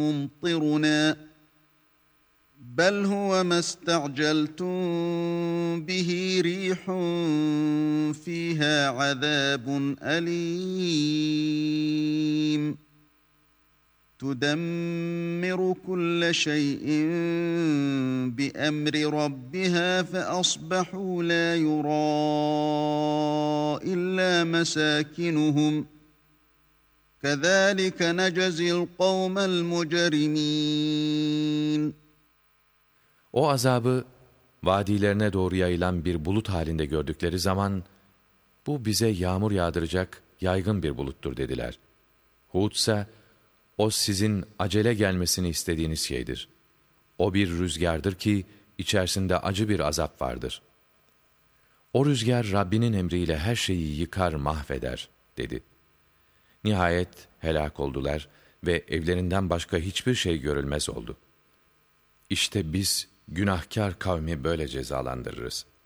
مُمْطِرُنَا بَلْ هُوَ مَا اسْتَعْجَلْتُمْ بِهِ رِيحٌ فِيهَا عَذَابٌ أَلِيمٌ تُدَمِّرُ كُلَّ شَيْءٍ بِأَمْرِ رَبِّهَا فَأَصْبَحُوا لَا يُرَىٰ إِلَّا مَسَاكِنُهُمْ كَذَٰلِكَ نَجْزِي الْقَوْمَ الْمُجْرِمِينَ. O azabı vadilerine doğru yayılan bir bulut halinde gördükleri zaman, bu bize yağmur yağdıracak yaygın bir buluttur dediler. Hud ise, o sizin acele gelmesini istediğiniz şeydir. O bir rüzgardır ki, içerisinde acı bir azap vardır. O rüzgar Rabbinin emriyle her şeyi yıkar, mahveder, dedi. Nihayet helak oldular ve evlerinden başka hiçbir şey görülmez oldu. İşte biz günahkar kavmi böyle cezalandırırız.